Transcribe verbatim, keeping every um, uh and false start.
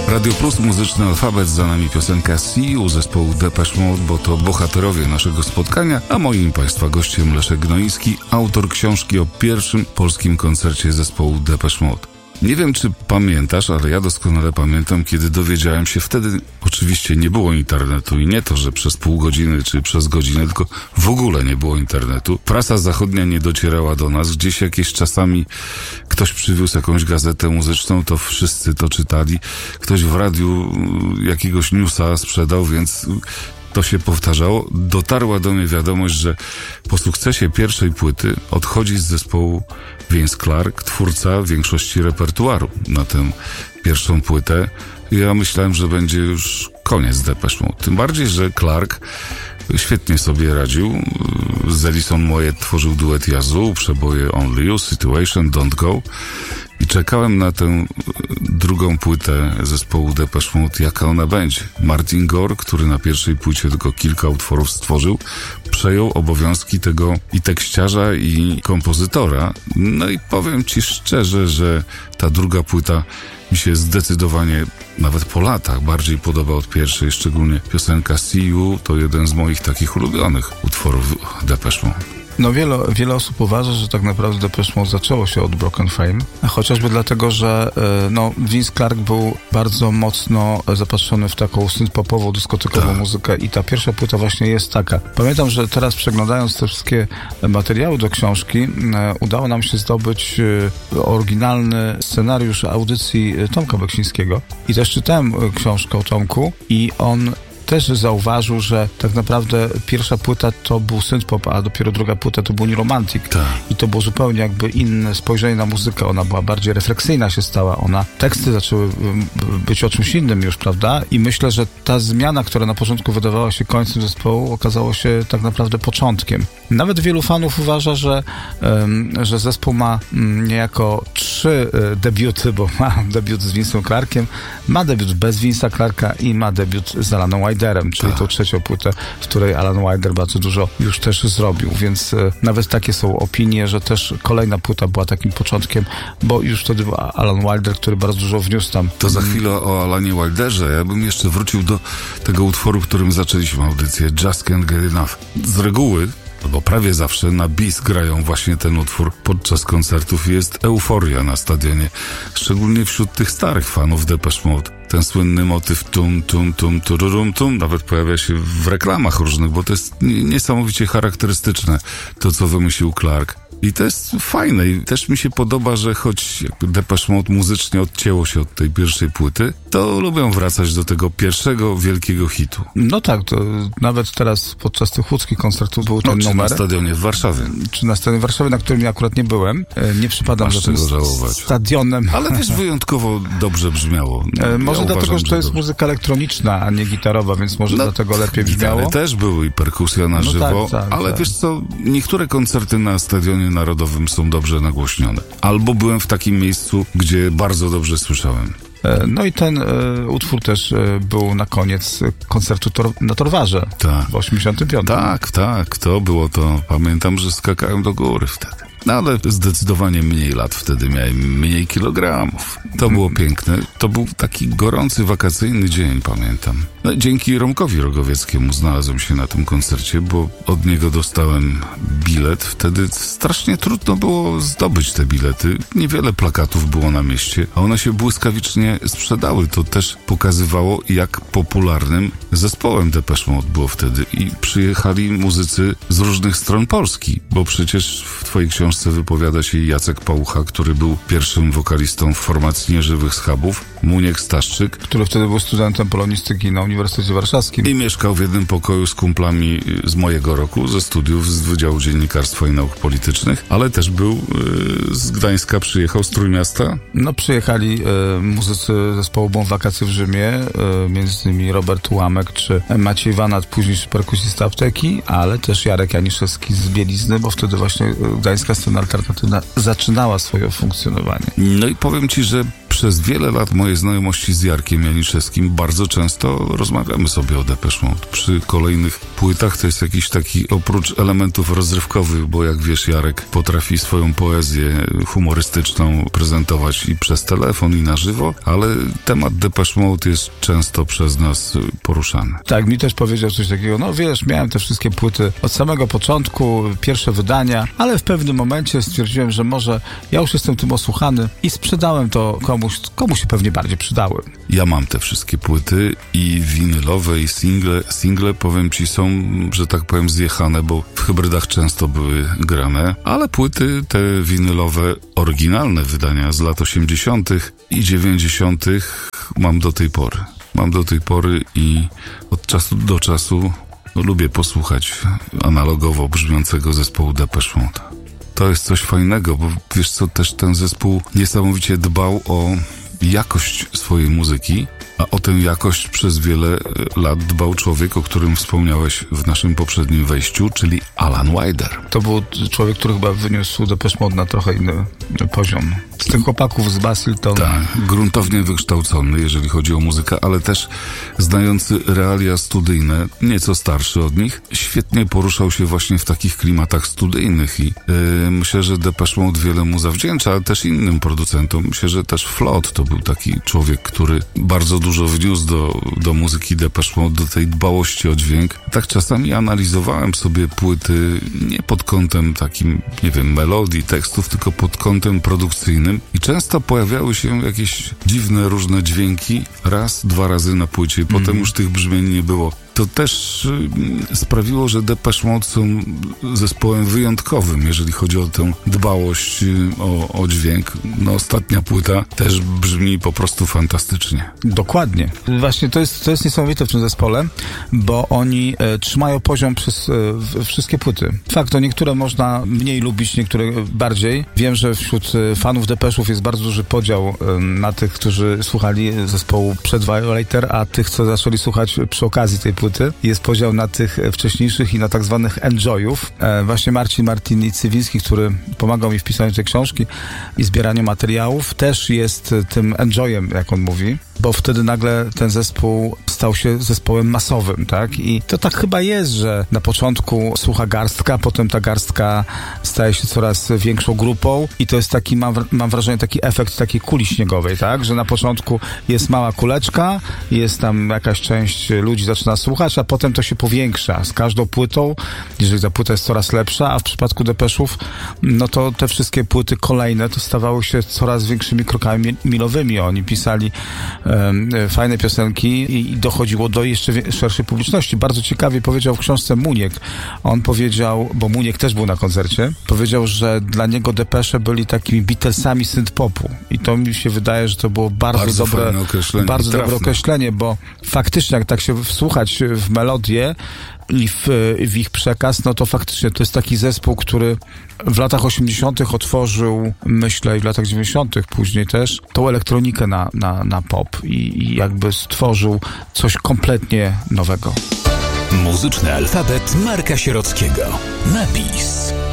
Radio Plus, muzyczny alfabet, za nami piosenka See You zespołu Depeche Mode, bo to bohaterowie naszego spotkania, a moim Państwa gościem Leszek Gnoiński, autor książki o pierwszym polskim koncercie zespołu Depeche Mode. Nie wiem, czy pamiętasz, ale ja doskonale pamiętam, kiedy dowiedziałem się, wtedy oczywiście nie było internetu i nie to, że przez pół godziny czy przez godzinę, tylko w ogóle nie było internetu. Prasa zachodnia nie docierała do nas, gdzieś jakieś czasami ktoś przywiózł jakąś gazetę muzyczną, to wszyscy to czytali. Ktoś w radiu jakiegoś newsa sprzedał, więc to się powtarzało. Dotarła do mnie wiadomość, że po sukcesie pierwszej płyty odchodzi z zespołu Vince Clarke, twórca większości repertuaru na tę pierwszą płytę. Ja myślałem, że będzie już koniec Depeche Mode. Tym bardziej, że Clarke świetnie sobie radził. Z Alison Moyet tworzył duet Yazoo, przeboje Only You, Situation, Don't Go. I czekałem na tę drugą płytę zespołu Depeche Mode, jaka ona będzie. Martin Gore, który na pierwszej płycie tylko kilka utworów stworzył, przejął obowiązki tego i tekściarza, i kompozytora. No i powiem Ci szczerze, że ta druga płyta mi się zdecydowanie, nawet po latach, bardziej podoba od pierwszej, szczególnie piosenka See You, to jeden z moich takich ulubionych utworów Depeche Mode. No wiele, wiele osób uważa, że tak naprawdę Depeche Mode zaczęło się od Broken Frame, chociażby dlatego, że no, Vince Clarke był bardzo mocno zapatrzony w taką synth-popową, dyskotykową tak. muzykę i ta pierwsza płyta właśnie jest taka. Pamiętam, że teraz przeglądając te wszystkie materiały do książki, udało nam się zdobyć oryginalny scenariusz audycji Tomka Beksińskiego i też czytałem książkę o Tomku i on też zauważył, że tak naprawdę pierwsza płyta to był synth-pop, a dopiero druga płyta to był New Romantic. Tak. I to było zupełnie jakby inne spojrzenie na muzykę. Ona była bardziej refleksyjna się stała. Ona, teksty zaczęły być o czymś innym już, prawda? I myślę, że ta zmiana, która na początku wydawała się końcem zespołu, okazało się tak naprawdę początkiem. Nawet wielu fanów uważa, że, um, że zespół ma um, niejako trzy y, debiuty, bo ma debiut z Vince'em Clarkiem, ma debiut bez Vince'a Clarka i ma debiut z Alanem Wilderem, czyli tak. tą trzecią płytę, w której Alan Wilder bardzo dużo już też zrobił, więc y, nawet takie są opinie, że też kolejna płyta była takim początkiem, bo już wtedy był Alan Wilder, który bardzo dużo wniósł tam. To za chwilę o Alanie Wilderze. Ja bym jeszcze wrócił do tego utworu, którym zaczęliśmy audycję, Just Can't Get Enough. Z reguły, bo prawie zawsze na bis grają właśnie ten utwór podczas koncertów i jest euforia na stadionie, szczególnie wśród tych starych fanów Depeche Mode. Ten słynny motyw tum, tum, tum, tururum, tum nawet pojawia się w reklamach różnych, bo to jest niesamowicie charakterystyczne, to co wymyślił Clarke. I to jest fajne i też mi się podoba, że choć jakby Depeche Mode muzycznie odcięło się od tej pierwszej płyty, to lubią wracać do tego pierwszego wielkiego hitu. No tak, to nawet teraz podczas tych łódzkich koncertów był ten no, czy numer. na stadionie w Warszawie. Czy na stadionie w Warszawie, na którym ja akurat nie byłem. Nie przypadam za tym stadionem. Ale wiesz, wyjątkowo dobrze brzmiało. No, e, może ja dlatego, uważam, że to jest dobrze. muzyka elektroniczna, a nie gitarowa, więc może no, dlatego lepiej brzmiało. Ale też były i perkusja na no żywo, tak, tak, ale tak. wiesz co, niektóre koncerty na Stadionie Narodowym są dobrze nagłośnione. Albo byłem w takim miejscu, gdzie bardzo dobrze słyszałem. No i ten e, utwór też e, był na koniec koncertu tor- na Torwarze tak. w osiemdziesiątym piątym. Tak, tak, to było to. Pamiętam, że skakałem do góry wtedy. No ale zdecydowanie mniej lat wtedy miałem, mniej kilogramów. To było piękne. To był taki gorący, wakacyjny dzień, pamiętam. No, dzięki Romkowi Rogowieckiemu znalazłem się na tym koncercie, bo od niego dostałem bilet. Wtedy strasznie trudno było zdobyć te bilety. Niewiele plakatów było na mieście, a one się błyskawicznie sprzedały. To też pokazywało, jak popularnym zespołem Depeche Mode było wtedy. I przyjechali muzycy z różnych stron Polski, bo przecież w twojej książce wypowiada się Jacek Pałucha, który był pierwszym wokalistą w formacji Nieżywych Schabów, Muniek Staszczyk, który wtedy był studentem polonistyki na Uniwersytecie Warszawskim. I mieszkał w jednym pokoju z kumplami z mojego roku, ze studiów z Wydziału Dziennikarstwa i Nauk Politycznych, ale też był y, z Gdańska, przyjechał z Trójmiasta. No przyjechali y, muzycy zespołu Bon Wakacje w Rzymie, y, między innymi Robert Łamek czy Maciej Wanat, późniejszy perkusista Apteki, ale też Jarek Janiszewski z Bielizny, bo wtedy właśnie gdańska scena alternatywna zaczynała swoje funkcjonowanie. No i powiem ci, że przez wiele lat mojej znajomości z Jarkiem Janiszewskim bardzo często rozmawiamy sobie o Depeche Mode. Przy kolejnych płytach to jest jakiś taki, oprócz elementów rozrywkowych, bo jak wiesz, Jarek potrafi swoją poezję humorystyczną prezentować i przez telefon, i na żywo, ale temat Depeche Mode jest często przez nas poruszany. Tak, mi też powiedział coś takiego, no wiesz, miałem te wszystkie płyty od samego początku, pierwsze wydania, ale w pewnym momencie stwierdziłem, że może ja już jestem tym osłuchany i sprzedałem to komuś, komu się pewnie bardziej przydały. Ja mam te wszystkie płyty i winylowe, i single. Single, powiem ci, są, że tak powiem, zjechane, bo w hybrydach często były grane, ale płyty te winylowe, oryginalne wydania z lat osiemdziesiątych i dziewięćdziesiątych mam do tej pory. Mam do tej pory i od czasu do czasu no, lubię posłuchać analogowo brzmiącego zespołu Depeche Mode. To jest coś fajnego, bo wiesz co, też ten zespół niesamowicie dbał o jakość swojej muzyki, a o tę jakość przez wiele lat dbał człowiek, o którym wspomniałeś w naszym poprzednim wejściu, czyli Alan Wilder. To był człowiek, który chyba wyniósł Depeche Mode na trochę inny poziom. Z tych chłopaków z Basilton. Tak, gruntownie wykształcony, jeżeli chodzi o muzykę, ale też znający realia studyjne, nieco starszy od nich, świetnie poruszał się właśnie w takich klimatach studyjnych i yy, myślę, że Depeche Mode wiele mu zawdzięcza, ale też innym producentom. Myślę, że też Flood to był taki człowiek, który bardzo dużo wniósł do, do muzyki Depeche Mode, do tej dbałości o dźwięk. Tak czasami analizowałem sobie płyty nie pod kątem takim, nie wiem, melodii, tekstów, tylko pod kątem produkcyjnym i często pojawiały się jakieś dziwne, różne dźwięki raz, dwa razy na płycie i mm. potem już tych brzmień nie było. To też y, sprawiło, że Depeche Mode są zespołem wyjątkowym, jeżeli chodzi o tę dbałość y, o, o dźwięk. No, ostatnia płyta też brzmi po prostu fantastycznie. Dokładnie. Właśnie to jest, to jest niesamowite w tym zespole, bo oni e, trzymają poziom przez e, wszystkie płyty. Fakt, to niektóre można mniej lubić, niektóre bardziej. Wiem, że wśród fanów Depeche'ów jest bardzo duży podział e, na tych, którzy słuchali zespołu przed Violator, a tych, co zaczęli słuchać przy okazji tej płyty. Jest podział na tych wcześniejszych i na tak zwanych enjoyów. E, właśnie Marcin Martin i Cywiński, który pomagał mi w pisaniu tej książki i zbieraniu materiałów, też jest tym enjoyem, jak on mówi, bo wtedy nagle ten zespół stał się zespołem masowym, tak? I to tak chyba jest, że na początku słucha garstka, potem ta garstka staje się coraz większą grupą i to jest taki, mam, mam wrażenie, taki efekt takiej kuli śniegowej, tak? Że na początku jest mała kuleczka, jest tam jakaś część ludzi zaczyna słuchać, a potem to się powiększa z każdą płytą, jeżeli ta płyta jest coraz lepsza, a w przypadku Depeche'ów, no to te wszystkie płyty kolejne to stawały się coraz większymi krokami milowymi. Oni pisali um, fajne piosenki i, i dochodziło do jeszcze szerszej publiczności. Bardzo ciekawie powiedział w książce Muniek. On powiedział, bo Muniek też był na koncercie, powiedział, że dla niego Depeche byli takimi Beatlesami synth-popu. I to mi się wydaje, że to było bardzo, bardzo dobre określenie, bardzo dobre określenie, bo faktycznie jak tak się wsłuchać w melodię i w, w ich przekaz, no to faktycznie to jest taki zespół, który w latach osiemdziesiątych otworzył, myślę, i w latach dziewięćdziesiątych później też, tą elektronikę na, na, na pop i, i jakby stworzył coś kompletnie nowego. Muzyczny alfabet Marka Sierockiego. Napis.